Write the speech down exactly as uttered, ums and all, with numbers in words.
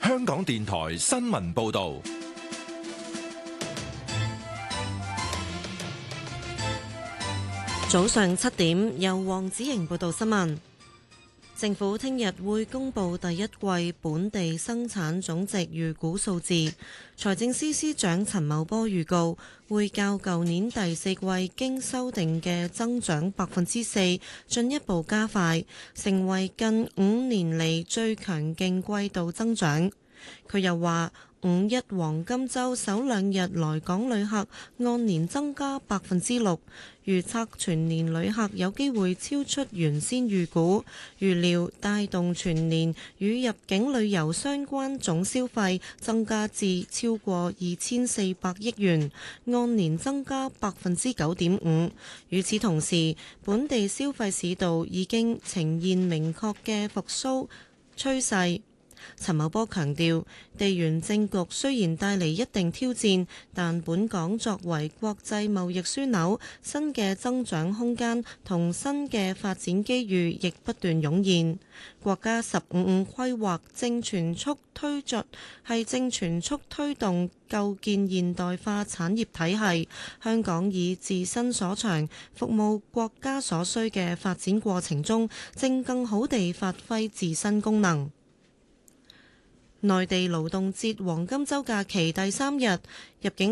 香港電台新聞報道。 早上七點，由黃子瑩報道新聞。政府聽日會公布第一季本地生產總值預估數字。財政司司長陳茂波預告，會較舊年第四季經修訂嘅增長百分之四進一步加快，成為近五年嚟最強勁季度增長。佢又話，五一黃金週首兩日來港旅客按年增加百分之六，預測全年旅客有機會超出原先預估，預料帶動全年與入境旅遊相關總消費增加至超過二千四百億元，按年增加百分之九點五。與此同時，本地消費市道已經呈現明確嘅復甦趨勢。陳茂波強調，地緣政局雖然帶嚟一定挑戰，但本港作為國際貿易樞紐，新嘅增長空間同新嘅發展機遇亦不斷湧現。國家十五五規劃正全速推進，係正全速推動構建現代化產業體系。香港以自身所長服務國家所需嘅發展過程中，正更好地發揮自身功能。內地勞動節黃金週假期第三日，入境